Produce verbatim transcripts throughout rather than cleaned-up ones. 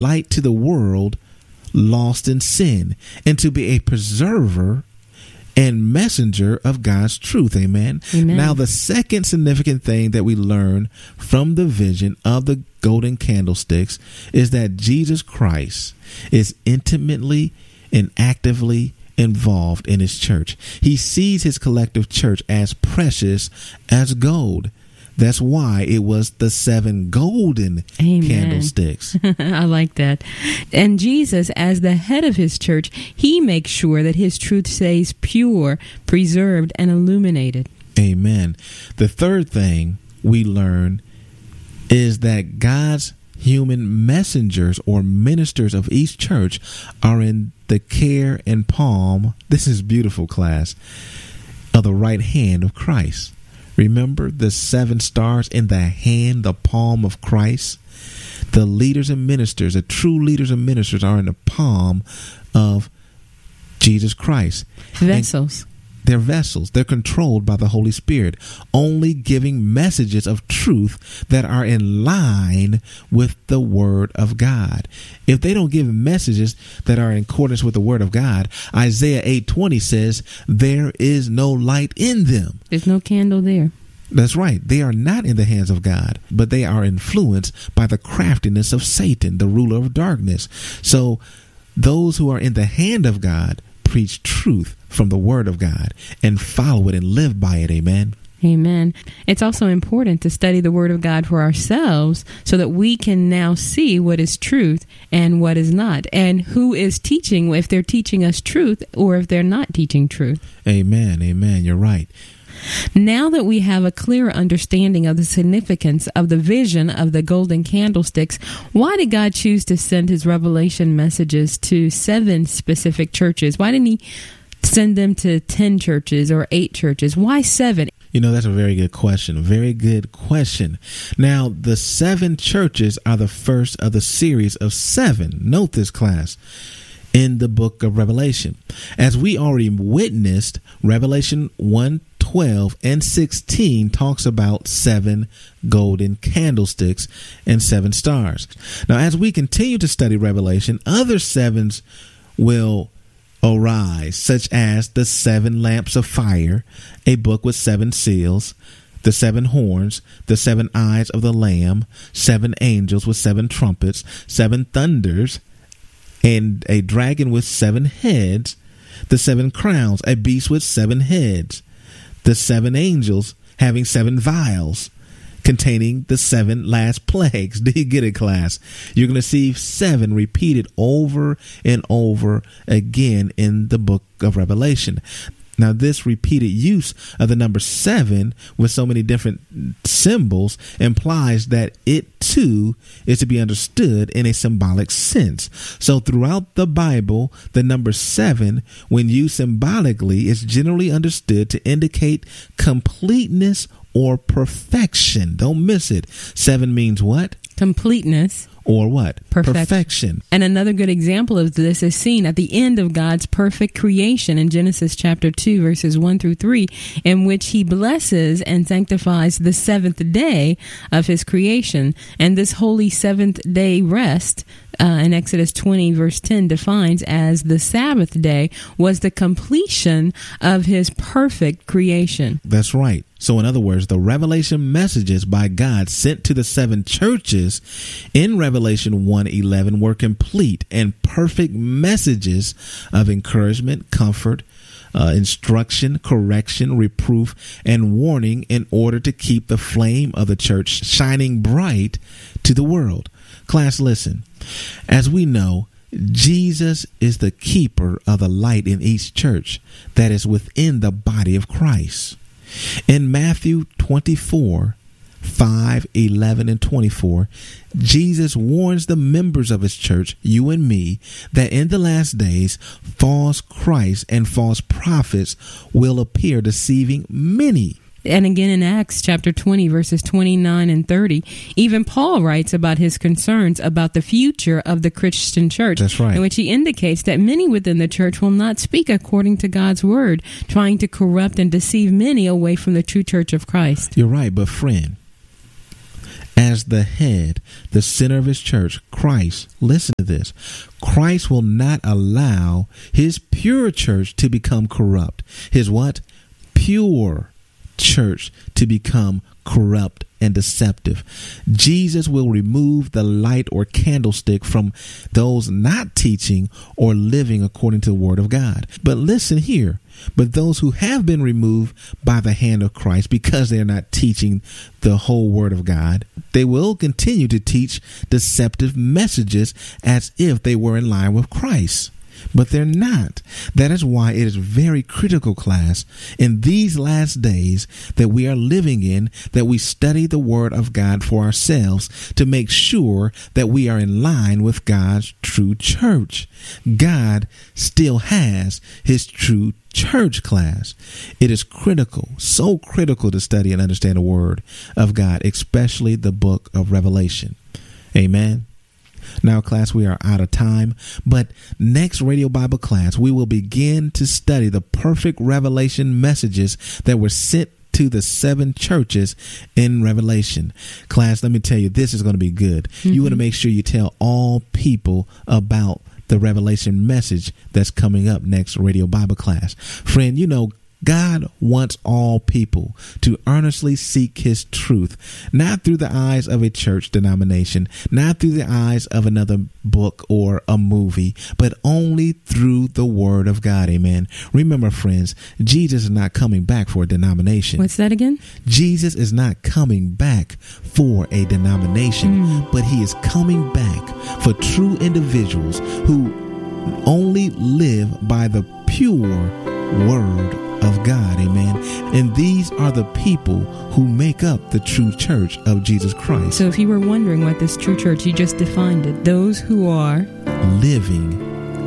light to the world lost in sin, and to be a preserver and messenger of God's truth. Amen. Amen. Now, the second significant thing that we learn from the vision of the golden candlesticks is that Jesus Christ is intimately and actively involved in his church. He sees his collective church as precious as gold. That's why it was the seven golden Amen. Candlesticks. I like that. And Jesus, as the head of his church, he makes sure that his truth stays pure, preserved, and illuminated. Amen. The third thing we learn is that God's human messengers or ministers of each church are in the care and palm, this is beautiful, class, of the right hand of Christ. Remember the seven stars in the hand, the palm of Christ? The leaders and ministers, the true leaders and ministers are in the palm of Jesus Christ. Vessels. And they're vessels. They're controlled by the Holy Spirit, only giving messages of truth that are in line with the Word of God. If they don't give messages that are in accordance with the Word of God, Isaiah eight twenty says, there is no light in them. There's no candle there. That's right. They are not in the hands of God, but they are influenced by the craftiness of Satan, the ruler of darkness. So those who are in the hand of God preach truth from the Word of God and follow it and live by it. Amen. Amen. It's also important to study the Word of God for ourselves so that we can now see what is truth and what is not, and who is teaching, if they're teaching us truth or if they're not teaching truth. Amen. Amen. You're right. Now that we have a clearer understanding of the significance of the vision of the golden candlesticks, why did God choose to send his revelation messages to seven specific churches? Why didn't he send them to ten churches or eight churches? Why seven? You know, that's a very good question. Very good question. Now, the seven churches are the first of the series of seven. Note this, class, in the book of Revelation. As we already witnessed, Revelation one, twelve and sixteen talks about seven golden candlesticks and seven stars. Now, as we continue to study Revelation, other sevens will arise, such as the seven lamps of fire, a book with seven seals, the seven horns, the seven eyes of the Lamb, seven angels with seven trumpets, seven thunders, and a dragon with seven heads, the seven crowns, a beast with seven heads, the seven angels having seven vials containing the seven last plagues. Do you get it, class? You're going to see seven repeated over and over again in the book of Revelation. Now, this repeated use of the number seven with so many different symbols implies that it too is to be understood in a symbolic sense. So throughout the Bible, the number seven, when used symbolically, is generally understood to indicate completeness or perfection. Don't miss it. Seven means what? Completeness. Or what? Perfection. Perfection. And another good example of this is seen at the end of God's perfect creation in Genesis chapter two, verses one through three, in which he blesses and sanctifies the seventh day of his creation. And this holy seventh day rest, uh, in Exodus twenty, verse ten, defines as the Sabbath day, was the completion of his perfect creation. That's right. So in other words, the revelation messages by God sent to the seven churches in Revelation one eleven were complete and perfect messages of encouragement, comfort, uh, instruction, correction, reproof, and warning in order to keep the flame of the church shining bright to the world. Class, listen. As we know, Jesus is the keeper of the light in each church that is within the body of Christ. In Matthew twenty-four, five, eleven, and twenty-four, Jesus warns the members of his church, you and me, that in the last days, false Christs and false prophets will appear, deceiving many. And again in Acts chapter twenty, verses twenty-nine and thirty, even Paul writes about his concerns about the future of the Christian church. That's right. In which he indicates that many within the church will not speak according to God's word, trying to corrupt and deceive many away from the true church of Christ. You're right, but friend, As the head, the center of his church, Christ, listen to this, Christ will not allow his pure church to become corrupt. His what? Pure church to become corrupt and deceptive. Jesus will remove the light or candlestick from those not teaching or living according to the word of God. But listen here, but those who have been removed by the hand of Christ because they're not teaching the whole word of God, they will continue to teach deceptive messages as if they were in line with Christ. But they're not. That is why it is very critical, class, in these last days that we are living in, that we study the word of God for ourselves to make sure that we are in line with God's true church. God still has his true church, class. It is critical, so critical to study and understand the word of God, especially the book of Revelation. Amen. Now, class, we are out of time, but next Radio Bible class, we will begin to study the perfect revelation messages that were sent to the seven churches in Revelation. Class, let me tell you, this is going to be good. Mm-hmm. You want to make sure you tell all people about the revelation message that's coming up next Radio Bible class. Friend, you know, God wants all people to earnestly seek his truth, not through the eyes of a church denomination, not through the eyes of another book or a movie, but only through the word of God. Amen. Remember, friends, Jesus is not coming back for a denomination. What's that again? Jesus is not coming back for a denomination, mm. but he is coming back for true individuals who only live by the pure word of God. Amen. And these are the people who make up the true church of Jesus Christ. So if you were wondering what this true church, you just defined it. Those who are living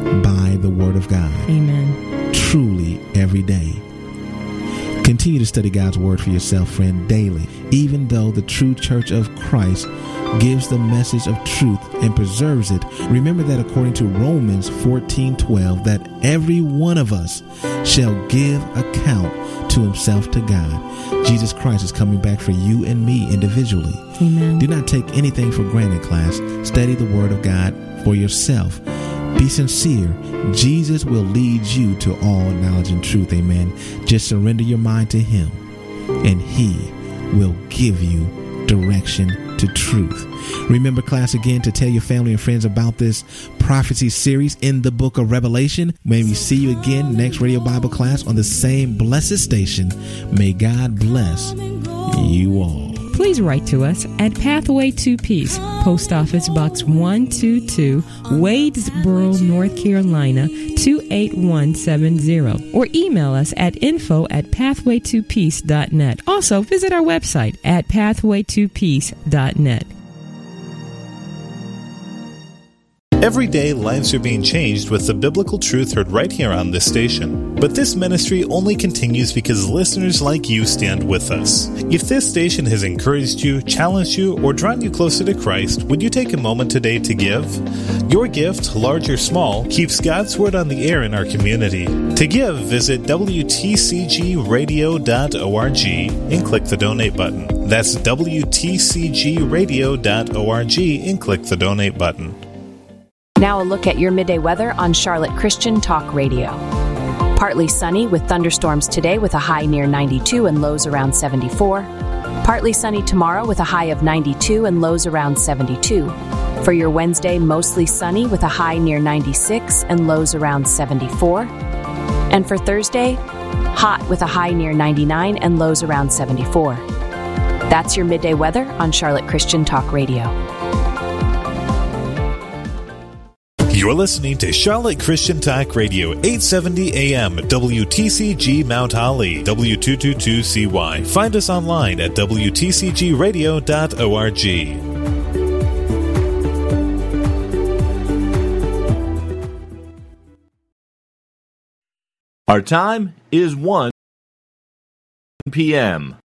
by the word of God. Amen. Truly every day. Continue to study God's word for yourself, friend, daily. Even though the true church of Christ gives the message of truth and preserves it, remember that according to Romans fourteen twelve, that every one of us shall give account to himself to God. Jesus Christ is coming back for you and me individually. Amen. Do not take anything for granted, class. Study the word of God for yourself. Be sincere. Jesus will lead you to all knowledge and truth. Amen. Just surrender your mind to him, and he will give you direction to truth. Remember, class, again, to tell your family and friends about this prophecy series in the book of Revelation. May we see you again next Radio Bible class on the same blessed station. May God bless you all. Please write to us at Pathway to Peace, Post Office Box one two two, Wadesboro, North Carolina, two eight one seven zero, or email us at info at pathway to peace dot net. Also, visit our website at pathway to peace dot net. Every day, lives are being changed with the biblical truth heard right here on this station. But this ministry only continues because listeners like you stand with us. If this station has encouraged you, challenged you, or drawn you closer to Christ, would you take a moment today to give? Your gift, large or small, keeps God's word on the air in our community. To give, visit W T C G radio dot org and click the donate button. That's W T C G radio dot org and click the donate button. Now a look at your midday weather on Charlotte Christian Talk Radio. Partly sunny with thunderstorms today with a high near ninety-two and lows around seventy-four. Partly sunny tomorrow with a high of ninety-two and lows around seventy-two. For your Wednesday, mostly sunny with a high near ninety-six and lows around seventy-four. And for Thursday, hot with a high near ninety-nine and lows around seventy-four. That's your midday weather on Charlotte Christian Talk Radio. You're listening to Charlotte Christian Talk Radio, eight seventy A M, W T C G Mount Holly, W two twenty-two C Y. Find us online at W T C G radio dot org. Our time is one p.m.